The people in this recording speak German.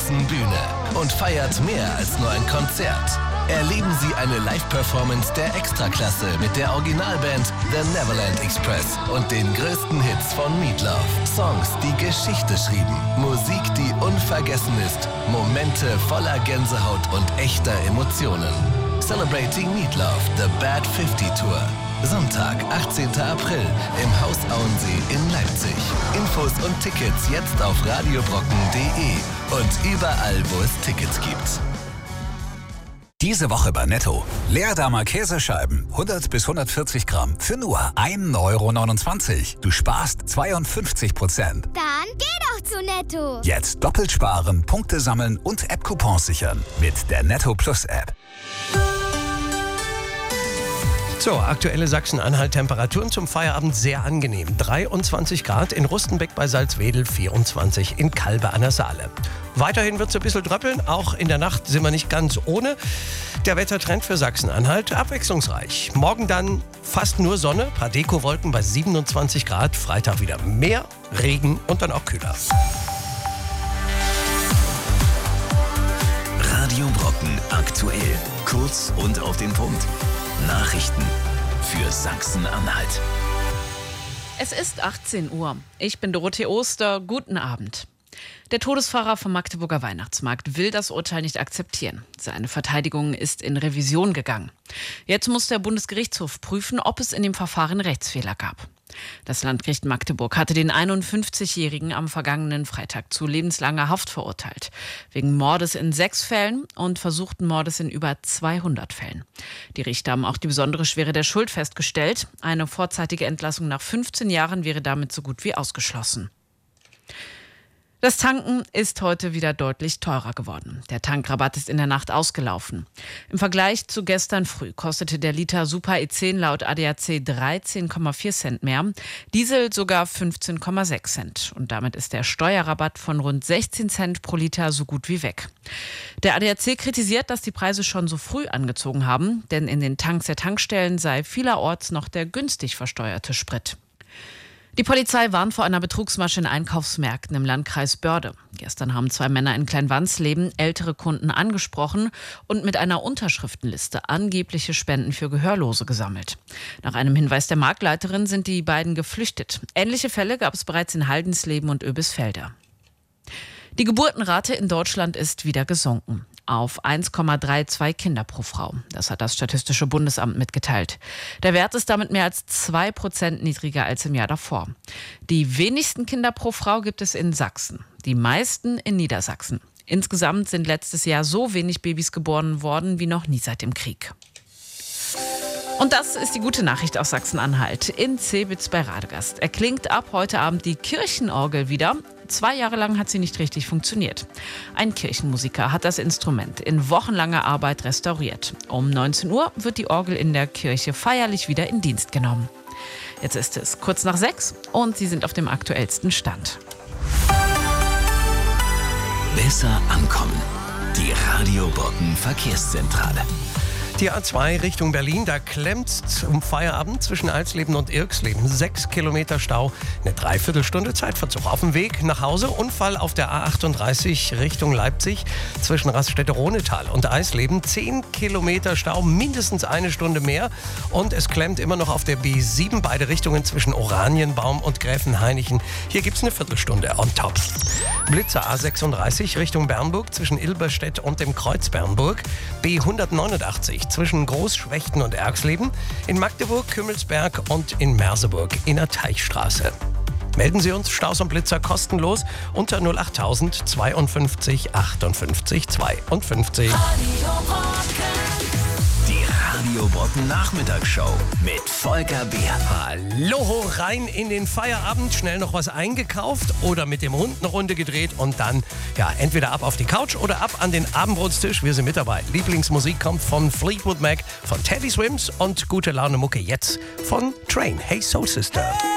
Riesenbühne und feiert mehr als nur ein Konzert. Erleben Sie eine Live-Performance der Extraklasse mit der Originalband The Neverland Express und den größten Hits von Meatloaf. Songs, die Geschichte schrieben, Musik, die unvergessen ist, Momente voller Gänsehaut und echter Emotionen. Celebrating Meatloaf, The Bad 50 Tour. Sonntag, 18. April im Haus Auensee in Leipzig. Infos und Tickets jetzt auf radiobrocken.de und überall, wo es Tickets gibt. Diese Woche bei Netto. Leerdamer Käsescheiben, 100 bis 140 Gramm, für nur 1,29 €. Du sparst 52%. Dann geh doch zu Netto. Jetzt doppelt sparen, Punkte sammeln und App-Coupons sichern mit der Netto Plus App. So, aktuelle Sachsen-Anhalt-Temperaturen zum Feierabend sehr angenehm. 23 Grad in Rustenbeck bei Salzwedel, 24 in Calbe an der Saale. Weiterhin wird es ein bisschen dröppeln, auch in der Nacht sind wir nicht ganz ohne. Der Wettertrend für Sachsen-Anhalt abwechslungsreich. Morgen dann fast nur Sonne, paar Dekowolken bei 27 Grad. Freitag wieder mehr Regen und dann auch kühler. Radio Brocken aktuell. Kurz und auf den Punkt. Nachrichten für Sachsen-Anhalt. Es ist 18 Uhr. Ich bin Dorothee Oster. Guten Abend. Der Todesfahrer vom Magdeburger Weihnachtsmarkt will das Urteil nicht akzeptieren. Seine Verteidigung ist in Revision gegangen. Jetzt muss der Bundesgerichtshof prüfen, ob es in dem Verfahren Rechtsfehler gab. Das Landgericht Magdeburg hatte den 51-Jährigen am vergangenen Freitag zu lebenslanger Haft verurteilt. Wegen Mordes in 6 Fällen und versuchten Mordes in über 200 Fällen. Die Richter haben auch die besondere Schwere der Schuld festgestellt. Eine vorzeitige Entlassung nach 15 Jahren wäre damit so gut wie ausgeschlossen. Das Tanken ist heute wieder deutlich teurer geworden. Der Tankrabatt ist in der Nacht ausgelaufen. Im Vergleich zu gestern früh kostete der Liter Super E10 laut ADAC 13,4 Cent mehr, Diesel sogar 15,6 Cent. Und damit ist der Steuerrabatt von rund 16 Cent pro Liter so gut wie weg. Der ADAC kritisiert, dass die Preise schon so früh angezogen haben, denn in den Tanks der Tankstellen sei vielerorts noch der günstig versteuerte Sprit. Die Polizei warnt vor einer Betrugsmasche in Einkaufsmärkten im Landkreis Börde. Gestern haben 2 Männer in Kleinwansleben ältere Kunden angesprochen und mit einer Unterschriftenliste angebliche Spenden für Gehörlose gesammelt. Nach einem Hinweis der Marktleiterin sind die beiden geflüchtet. Ähnliche Fälle gab es bereits in Haldensleben und Oebisfelde. Die Geburtenrate in Deutschland ist wieder gesunken auf 1,32 Kinder pro Frau. Das hat das Statistische Bundesamt mitgeteilt. Der Wert ist damit mehr als 2% niedriger als im Jahr davor. Die wenigsten Kinder pro Frau gibt es in Sachsen, die meisten in Niedersachsen. Insgesamt sind letztes Jahr so wenig Babys geboren worden wie noch nie seit dem Krieg. Und das ist die gute Nachricht aus Sachsen-Anhalt. In Zebitz bei Radegast erklingt ab heute Abend die Kirchenorgel wieder. 2 Jahre lang hat sie nicht richtig funktioniert. Ein Kirchenmusiker hat das Instrument in wochenlanger Arbeit restauriert. Um 19 Uhr wird die Orgel in der Kirche feierlich wieder in Dienst genommen. Jetzt ist es kurz nach 6 und Sie sind auf dem aktuellsten Stand. Besser ankommen. Die Radio Brocken Verkehrszentrale. Die A2 Richtung Berlin, da klemmt zum Feierabend zwischen Alsleben und Irksleben 6 Kilometer Stau, eine Dreiviertelstunde Zeitverzug. Auf dem Weg nach Hause, Unfall auf der A38 Richtung Leipzig zwischen Raststätte-Ronetal und Eisleben, 10 Kilometer Stau, mindestens eine Stunde mehr. Und es klemmt immer noch auf der B7, beide Richtungen zwischen Oranienbaum und Gräfenhainichen. Hier gibt es eine Viertelstunde on top. Blitzer A36 Richtung Bernburg zwischen Ilberstedt und dem Kreuz Bernburg, B189 zwischen Großschwechten und Erxleben, in Magdeburg, Kümmelsberg und in Merseburg in der Teichstraße. Melden Sie uns Staus und Blitzer kostenlos unter 08000 52 58 52. Die Radio Brocken Nachmittagsshow mit Volker Beer. Hallo, rein in den Feierabend, schnell noch was eingekauft oder mit dem Hund eine Runde gedreht und dann entweder ab auf die Couch oder ab an den Abendbrotstisch. Wir sind mit dabei. Lieblingsmusik kommt von Fleetwood Mac, von Teddy Swims und gute Laune Mucke jetzt von Train. Hey Soul Sister.